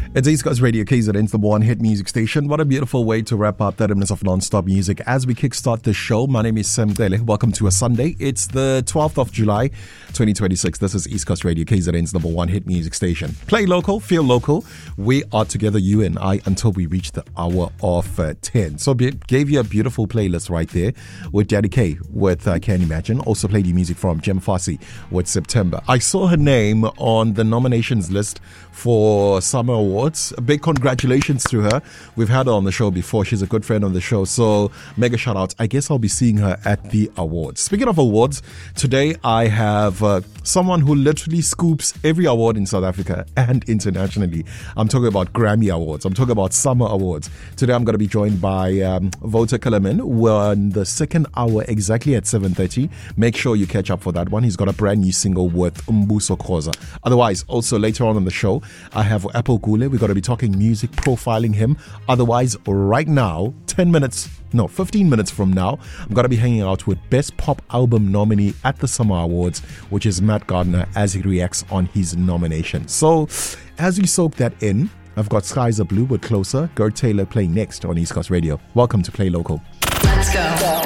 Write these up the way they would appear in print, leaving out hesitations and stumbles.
It's East Coast Radio, KZN's the one hit music station. What a beautiful way to wrap up 30 minutes of non-stop music as we kickstart the show. My name is Sam Dele. Welcome to a Sunday. It's the 12th of July, 2026. This is East Coast Radio, KZN's number one hit music station. Play local, feel local. We are together, you and I, until we reach the hour of 10. So gave you a beautiful playlist right there with Daddy K with Can You Imagine. Also played you music from Jem Fassi with September. I saw her name on the nominations list for Summer Awards. A big congratulations to her. We've had her on the show before. She's a good friend on the show. So mega shout out. I guess I'll be seeing her at the awards. Speaking of awards, today I have someone who literally scoops every award in South Africa and internationally. I'm talking about Grammy Awards. I'm talking about Summer Awards. Today I'm going to be joined by Wouter Kellerman. We're on the second hour exactly at 7:30. Make sure you catch up for that one. He's got a brand new single with Umbuso Khoza. Otherwise, also later on the show, I have Apple Gule. We're going to be talking music, profiling him. Otherwise, right now, 15 minutes from now, I'm going to be hanging out with Best Pop Album nominee at the Summer Awards, which is Matt Gardner, as he reacts on his nomination. So, as we soak that in, I've got Skies Are Blue with Closer. Gert Taylor playing next on East Coast Radio. Welcome to Play Local. Let's go.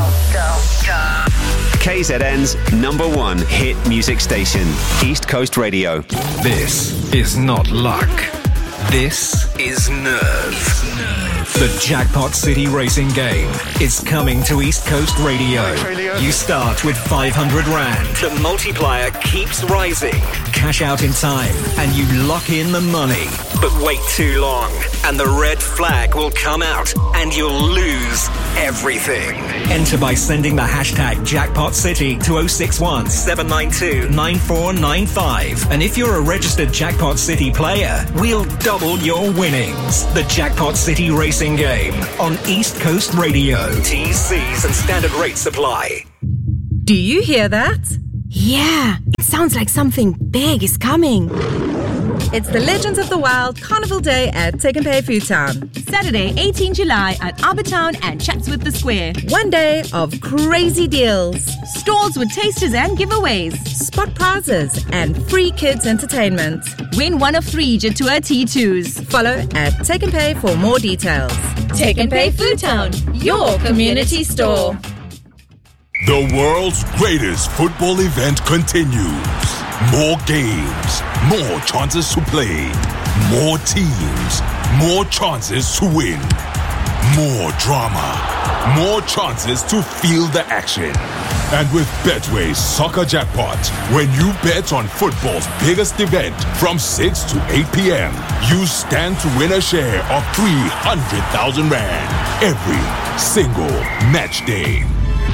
KZN's number one hit music station, East Coast Radio. This is not luck. This is nerve. The Jackpot City racing game is coming to East Coast Radio. You start with 500 Rand. The multiplier keeps rising. Cash out in time and you lock in the money. But wait too long and the red flag will come out and you'll lose everything. Enter by sending the hashtag Jackpot City to 061 792 9495. And if you're a registered Jackpot City player, we'll double your winnings. The Jackpot City racing game on East Coast Radio. T's, C's and standard rates apply. Do you hear that? Yeah, it sounds like something big is coming. It's the Legends of the Wild Carnival Day at Take and Pay Food Town. Saturday, 18 July at Arbortown and Chatsworth the Square. 1 day of crazy deals. Stalls with tasters and giveaways. Spot prizes and free kids entertainment. Win one of 3 Jatua T2s. Follow at Take and Pay for more details. Take and Pay Food Town, your community store. The world's greatest football event continues. More games, more chances to play, more teams, more chances to win, more drama, more chances to feel the action. And with Betway's Soccer Jackpot, when you bet on football's biggest event from 6 to 8 p.m., you stand to win a share of 300,000 Rand every single match day.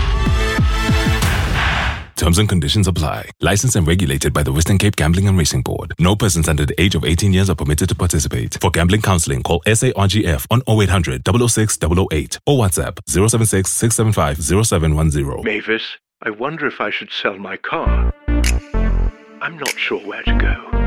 Terms and conditions apply. Licensed and regulated by the Western Cape Gambling and Racing Board. No persons under the age of 18 years are permitted to participate. For gambling counseling, call SARGF on 0800 006 008 or WhatsApp 076 675 0710. Mavis, I wonder if I should sell my car. I'm not sure where to go.